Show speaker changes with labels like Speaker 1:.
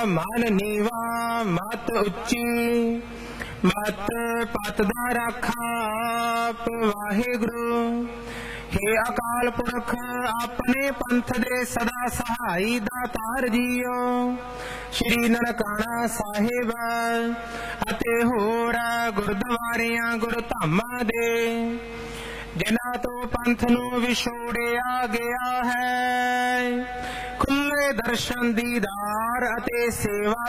Speaker 1: ਮਨ ਨੀਵਾ ਮਤ ਉੱਚੀ, ਮਤ ਪਤ ਦਾ ਰਾਖਾ ਆਪ ਵਾਹਿਗੁਰੂ। हे अकाल पुरख अपने पंथ दे सदा सहाई दातार जीओ। श्री ननकाना साहिब अते होर गुरुद्वारियां गुरुधामां दे, जिन्हां तो पंथ नूं विछोड़िया गया है, खुले दर्शन दीदार अते सेवा